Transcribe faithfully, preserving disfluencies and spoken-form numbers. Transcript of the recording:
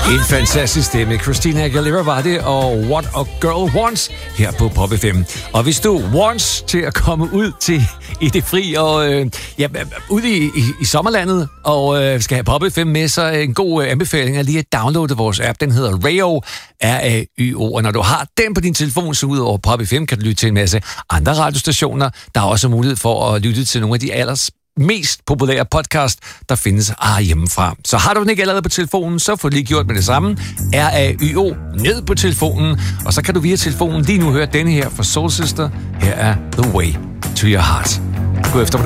En fantastisk stemme. Christina Aguilera var det, og What a Girl Wants her på Pop F M. Og hvis du wants til at komme ud til i det fri og øh, ja, ud i, i, i sommerlandet og øh, skal have Pop F M med, så en god øh, anbefaling er lige at downloade vores app. Den hedder Rayo, R A Y O. Og når du har den på din telefon, så ud over Pop F M, kan du lytte til en masse andre radiostationer. Der er også mulighed for at lytte til nogle af de allers mest populære podcast, der findes ah, hjemmefra. Så har du den ikke allerede på telefonen, så få lige gjort med det samme. R A Y O ned på telefonen, og så kan du via telefonen lige nu høre denne her fra Soul Sister. Her er The Way to Your Heart. God eftermiddag.